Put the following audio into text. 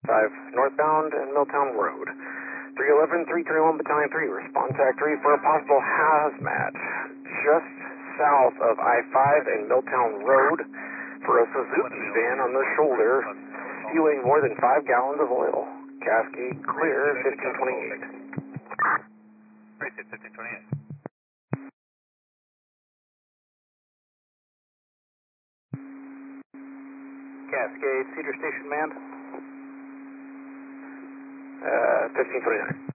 northbound and Milltown Road. 311, 321 Battalion 3, response act 3 for a possible hazmat just south of I-5 and Milltown Road for a Suzuki van on the shoulder, spewing more than 5 gallons of oil. Cascade clear, 1528. 1528. Cascade, Cedar Station manned. 1529.